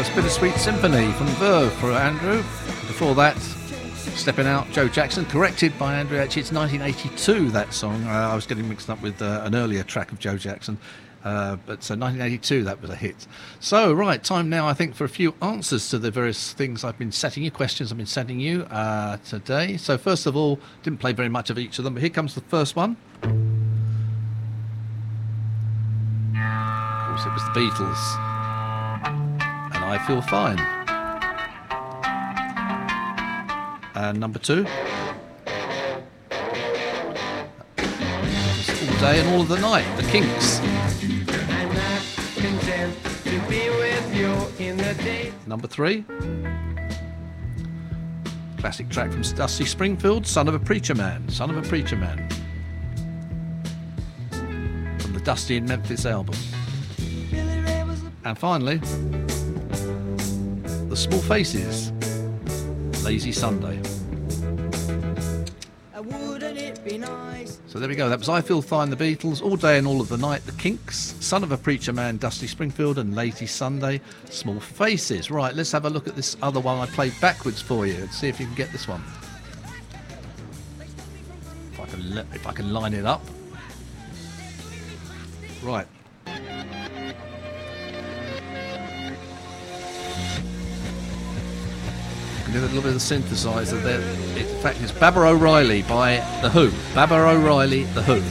That's Bittersweet Symphony from Verve for Andrew. Before that, Stepping Out, Joe Jackson, corrected by Andrew. Actually, it's 1982, that song. I was getting mixed up with an earlier track of Joe Jackson. But so 1982, that was a hit. So, right, time now, I think, for a few answers to the various things I've been setting you, questions I've been setting you today. So, first of all, didn't play very much of each of them, but here comes the first one. Of course, it was the Beatles. And I Feel Fine. And number two. All Day and All of the Night, the Kinks. Number three. Classic track from Dusty Springfield, Son of a Preacher Man. Son of a Preacher Man. From the Dusty in Memphis album. And finally, The Small Faces, Lazy Sunday. So there we go. That was I Feel Fine, the Beatles, All Day and All of the Night, the Kinks, Son of a Preacher Man, Dusty Springfield, and Lazy Sunday, Small Faces. Right, let's have a look at this other one I played backwards for you. Let's see if you can get this one. If I can line it up. Right. A little bit of the synthesizer there. In fact, it's Baba O'Reilly by The Who. Baba O'Reilly, The Who.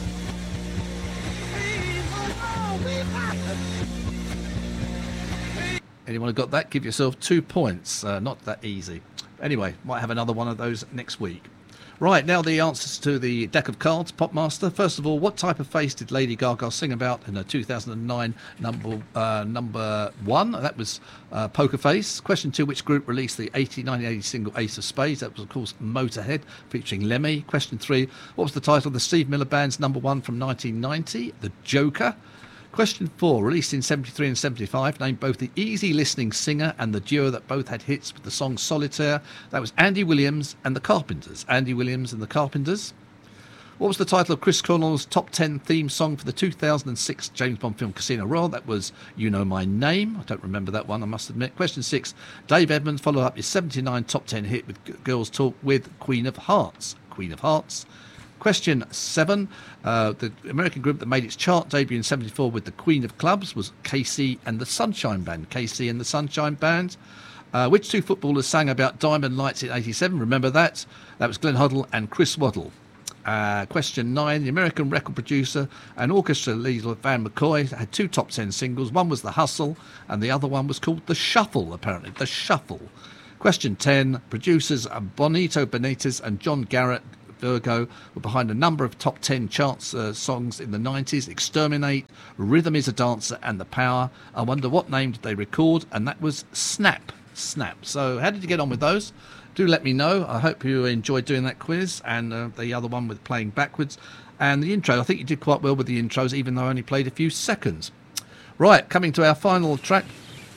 Anyone who got that, give yourself 2 points. Not that easy. Anyway, might have another one of those next week. Right, now the answers to the deck of cards, Popmaster. First of all, what type of face did Lady Gaga sing about in her 2009 number one? That was Poker Face. Question 2, which group released the 1980 single Ace of Spades? That was, of course, Motorhead, featuring Lemmy. Question 3, what was the title of the Steve Miller Band's number one from 1990? The Joker. Question 4, released in 73 and 75, named both the easy listening singer and the duo that both had hits with the song Solitaire. That was Andy Williams and the Carpenters. Andy Williams and the Carpenters. What was the title of Chris Cornell's top 10 theme song for the 2006 James Bond film Casino Royale? That was You Know My Name. I don't remember that one, I must admit. Question 6, Dave Edmunds followed up his 79 top 10 hit with Girls Talk with Queen of Hearts. Queen of Hearts. Question 7, the American group that made its chart debut in 74 with the Queen of Clubs was KC and the Sunshine Band. KC and the Sunshine Band. Which two footballers sang about Diamond Lights in 87? Remember that? That was Glenn Hoddle and Chris Waddle. Question 9, the American record producer and orchestra leader Van McCoy had 2 top 10 singles. One was The Hustle and the other one was called The Shuffle, apparently. The Shuffle. Question 10, producers Bonito Benitez and John Garrett Virgo were behind a number of top 10 charts songs in the 90s. Exterminate, Rhythm is a Dancer and The Power. I wonder what name did they record, and that was Snap. Snap. So how did you get on with those? Do let me know. I hope you enjoyed doing that quiz and the other one with playing backwards. And the intro, I think you did quite well with the intros, even though I only played a few seconds. Right, coming to our final track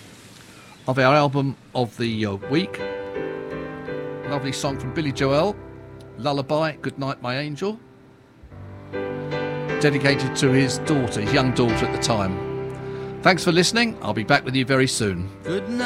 of our album of the week. Lovely song from Billy Joel. Lullaby, Good Night My Angel, dedicated to his daughter, his young daughter at the time. Thanks for listening. I'll be back with you very soon. Good night.